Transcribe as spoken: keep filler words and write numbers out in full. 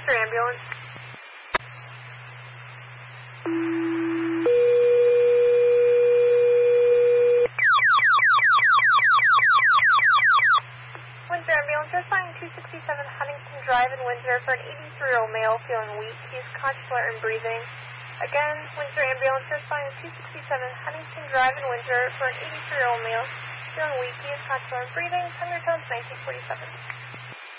Windsor Ambulance. Windsor Ambulance, responding two sixty-seven Huntington Drive in Windsor for an eighty-three-year-old male feeling weak. He is conscious, alert, and breathing. Again, Windsor Ambulance, responding two sixty-seven Huntington Drive in Windsor for an eighty-three-year-old male feeling weak. He is conscious, alert, and breathing. Undertones nineteen forty-seven.